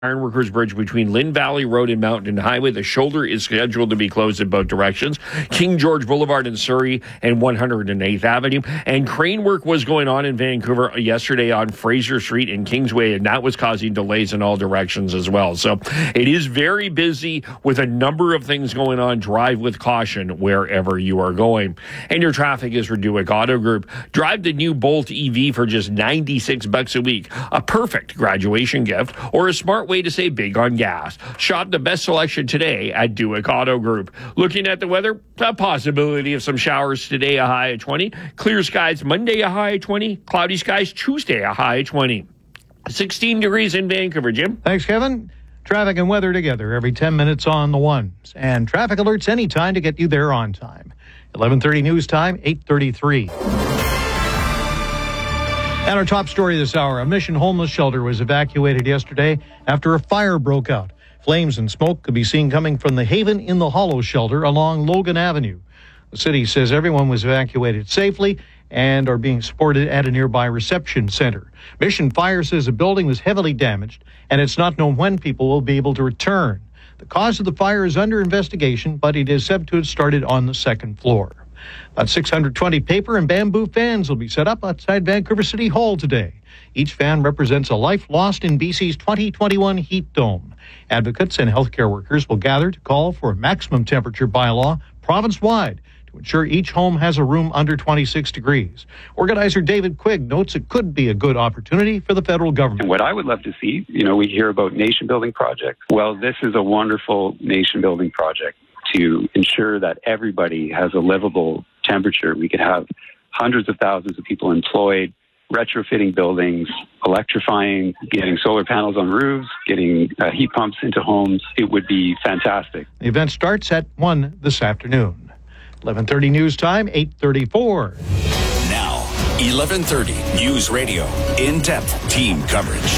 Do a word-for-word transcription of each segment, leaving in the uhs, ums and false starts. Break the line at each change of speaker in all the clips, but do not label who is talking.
Ironworkers Bridge between Lynn Valley Road and Mountain Highway. The shoulder is scheduled to be closed in both directions. King George Boulevard in Surrey and one hundred eighth Avenue. And crane work was going on in Vancouver yesterday on Fraser Street and Kingsway, and that was causing delays in all directions as well. So it is very busy with a number of things going on. Drive with caution wherever you are going. And your traffic is for Dewick Auto Group. Drive the new Bolt E V for just ninety-six bucks a week. A perfect graduation gift or a smart way to save big on gas. Shop the best selection today at Dewick Auto Group. Looking at the weather, a possibility of some showers today, a high of twenty. Clear skies Monday, a high of twenty. Cloudy skies Tuesday, a high of twenty. sixteen degrees in Vancouver, Jim.
Thanks, Kevin. Traffic and weather together every ten minutes on the ones. And traffic alerts anytime to get you there on time. eleven thirty news time, eight thirty-three. And our top story this hour, a Mission homeless shelter was evacuated yesterday after a fire broke out. Flames and smoke could be seen coming from the Haven in the Hollow shelter along Logan Avenue. The city says everyone was evacuated safely and are being supported at a nearby reception center. Mission Fire says the building was heavily damaged and it's not known when people will be able to return. The cause of the fire is under investigation, but it is said to have started on the second floor. About six hundred twenty paper and bamboo fans will be set up outside Vancouver City Hall today. Each fan represents a life lost in B C's twenty twenty-one heat dome. Advocates and healthcare workers will gather to call for a maximum temperature bylaw province-wide to ensure each home has a room under twenty-six degrees. Organizer David Quigg notes it could be a good opportunity for the federal government.
And what I would love to see, you know, we hear about nation-building projects. Well, this is a wonderful nation-building project to ensure that everybody has a livable temperature. We could have hundreds of thousands of people employed, retrofitting buildings, electrifying, getting solar panels on roofs, getting uh, heat pumps into homes. It would be fantastic.
The event starts at one this afternoon. eleven thirty news time, eight thirty-four.
Now, eleven thirty News Radio, in-depth team coverage.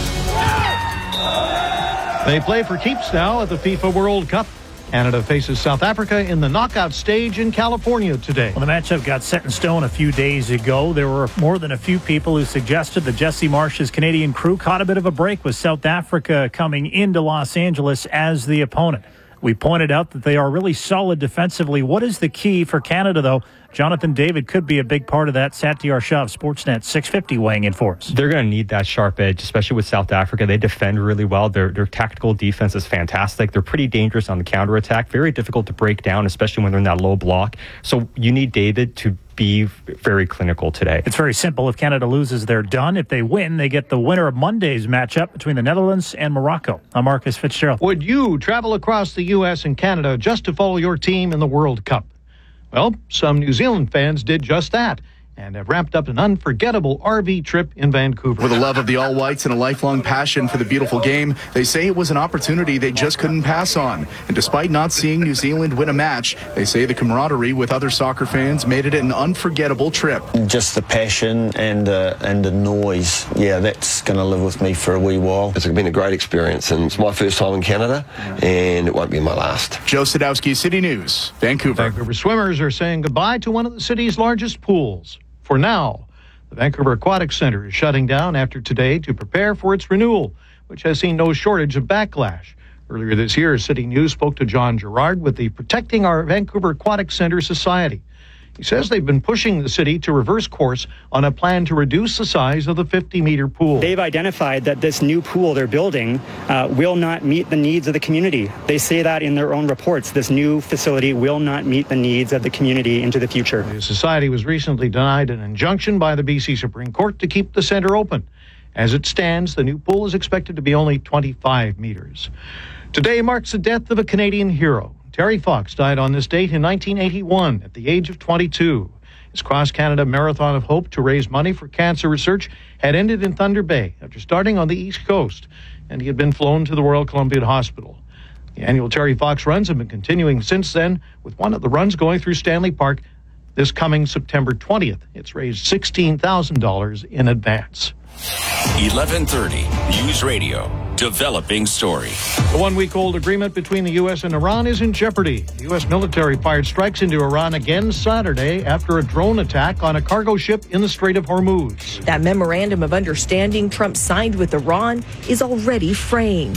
They play for keeps now at the FIFA World Cup. Canada faces South Africa in the knockout stage in California today.
Well, the matchup got set in stone a few days ago. There were more than a few people who suggested that Jesse Marsh's Canadian crew caught a bit of a break with South Africa coming into Los Angeles as the opponent. We pointed out that they are really solid defensively. What is the key for Canada, though? Jonathan David could be a big part of that. Satyar Shah of Sportsnet six fifty weighing in for us.
They're going to need that sharp edge, especially with South Africa. They defend really well. Their their tactical defense is fantastic. They're pretty dangerous on the counterattack. Very difficult to break down, especially when they're in that low block. So you need David to be very clinical today.
It's very simple. If Canada loses, they're done. If they win, they get the winner of Monday's matchup between the Netherlands and Morocco. I'm Marcus Fitzgerald.
Would you travel across the U S and Canada just to follow your team in the World Cup? Well, some New Zealand fans did just that and have wrapped up an unforgettable R V trip in Vancouver.
With a love of the All Whites and a lifelong passion for the beautiful game, they say it was an opportunity they just couldn't pass on. And despite not seeing New Zealand win a match, they say the camaraderie with other soccer fans made it an unforgettable trip.
Just the passion and uh, and the noise, yeah, that's going to live with me for a wee while.
It's been a great experience, and it's my first time in Canada, and it won't be my last.
Joe Sadowski, City News, Vancouver.
Vancouver swimmers are saying goodbye to one of the city's largest pools. For now, the Vancouver Aquatic Centre is shutting down after today to prepare for its renewal, which has seen no shortage of backlash. Earlier this year, City News spoke to John Gerard with the Protecting Our Vancouver Aquatic Centre Society. He says they've been pushing the city to reverse course on a plan to reduce the size of the fifty-meter pool.
They've identified that this new pool they're building uh, will not meet the needs of the community. They say that in their own reports. This new facility will not meet the needs of the community into the future.
The society was recently denied an injunction by the B C Supreme Court to keep the centre open. As it stands, the new pool is expected to be only twenty-five meters. Today marks the death of a Canadian hero. Terry Fox died on this date in nineteen eighty-one at the age of twenty-two. His Cross-Canada Marathon of Hope to raise money for cancer research had ended in Thunder Bay after starting on the East Coast, and he had been flown to the Royal Columbian Hospital. The annual Terry Fox runs have been continuing since then, with one of the runs going through Stanley Park this coming September twentieth. It's raised sixteen thousand dollars in advance.
eleven thirty News Radio. Developing story.
The one-week-old agreement between the U S and Iran is in jeopardy. The U S military fired strikes into Iran again Saturday after a drone attack on a cargo ship in the Strait of Hormuz.
That memorandum of understanding Trump signed with Iran is already fraying.